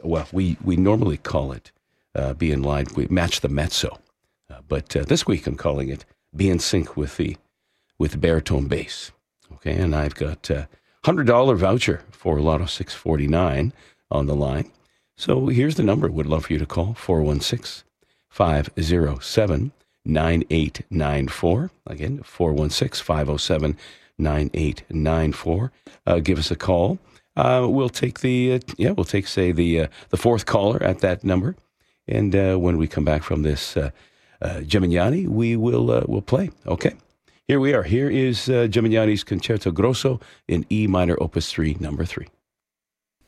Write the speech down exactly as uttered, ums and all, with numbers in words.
well, we, we normally call it uh, Be in Line, we match the mezzo. Uh, but uh, this week I'm calling it Be in Sync with the with the baritone bass. Okay, and I've got a one hundred dollars voucher for Lotto six forty-nine on the line. So here's the number. Would love for you to call, four one six, five oh seven, nine eight nine four. Again, four one six, five oh seven, nine eight nine four. Uh, give us a call. Uh, we'll take the, uh, yeah, we'll take, say, the uh, the fourth caller at that number. And uh, when we come back from this uh, uh, Gemignani, we will uh, we'll play. Okay? Here we are. Here is uh, Gemignani's Concerto Grosso in E minor, Opus three, number three.